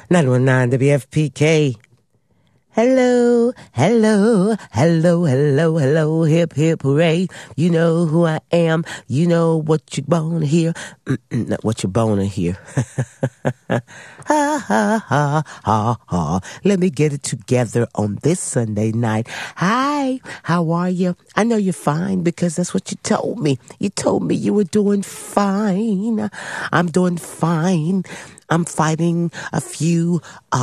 919 WFPK. Hello, hello, hello, hello, hello, hip, hip, hooray. You know who I am. You know what you're born to hear. Not what you're born to hear. Ha, ha, ha, ha, ha. Let me get it together on this Sunday night. Hi, how are you? I know you're fine because that's what you told me. You told me you were doing fine. I'm doing fine. I'm fighting a few,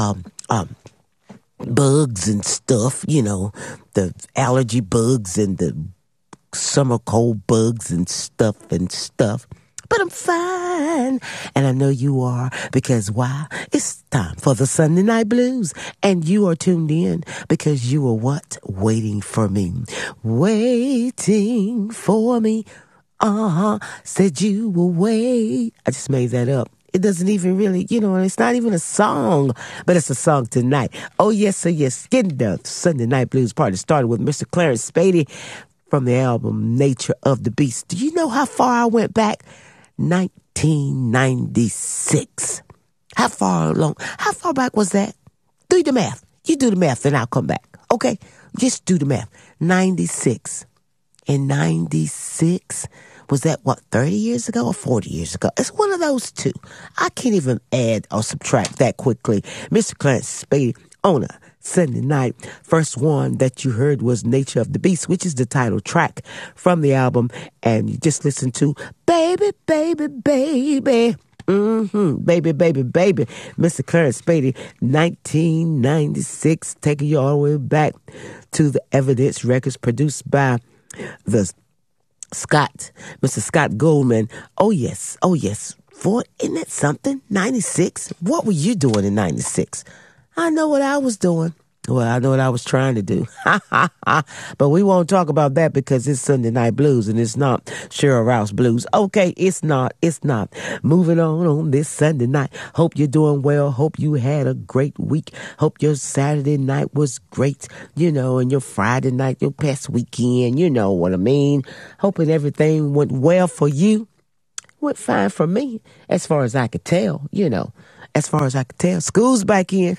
bugs and stuff, you know, the allergy bugs and the summer cold bugs and stuff. But I'm fine. And I know you are, because why? It's time for the Sunday Night Blues. And you are tuned in because you are what? Waiting for me. Waiting for me. Said you will wait. I just made that up. It doesn't even really, it's not even a song, but it's a song tonight. Oh, yes, Getting the Sunday Night Blues party started with Mr. Clarence Spady from the album Nature of the Beast. Do you know how far I went back? 1996. How far back was that? Do the math. You do the math and I'll come back. Okay? Just do the math. 96. In 96... was that, 30 years ago or 40 years ago? It's one of those two. I can't even add or subtract that quickly. Mr. Clarence Spady on a Sunday night. First one that you heard was Nature of the Beast, which is the title track from the album. And you just listened to Baby, Baby, Baby. Baby, Baby, Baby. Mr. Clarence Spady, 1996, taking you all the way back to the Evidence Records, produced by Mr. Scott Goldman. Oh yes. Isn't that something? 96? What were you doing in 96? I know what I was doing. Well, I know what I was trying to do. But we won't talk about that because it's Sunday Night Blues and it's not Cheryl Rouse Blues. Okay, it's not. Moving on this Sunday night. Hope you're doing well. Hope you had a great week. Hope your Saturday night was great, and your Friday night, your past weekend, you know what I mean. Hoping everything went well for you. Went fine for me, as far as I could tell, As far as I could tell. School's back in.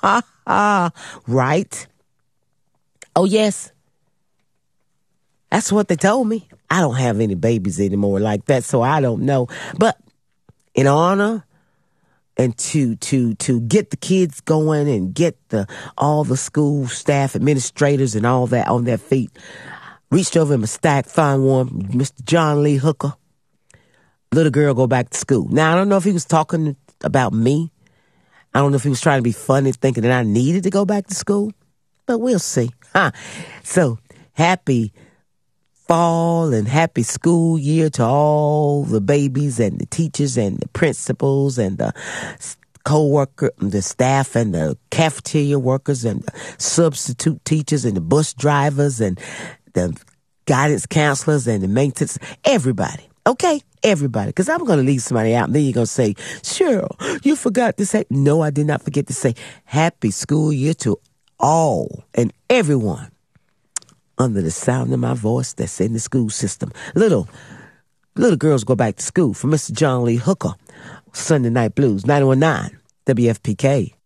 Right? Oh, yes. That's what they told me. I don't have any babies anymore like that, so I don't know. But in honor and to get the kids going and get all the school staff, administrators and all that on their feet, reached over in my stack, found one, Mr. John Lee Hooker. Little girl go back to school. Now, I don't know if he was talking about me. I don't know if he was trying to be funny, thinking that I needed to go back to school, but we'll see. So, happy fall and happy school year to all the babies and the teachers and the principals and the co-worker, the staff and the cafeteria workers and the substitute teachers and the bus drivers and the guidance counselors and the maintenance, everybody. Okay? Everybody, because I'm going to leave somebody out and then you're going to say, Cheryl, you forgot to say. No, I did not forget to say happy school year to all and everyone under the sound of my voice that's in the school system. Little girls go back to school. For Mr. John Lee Hooker, Sunday Night Blues, 919 WFPK.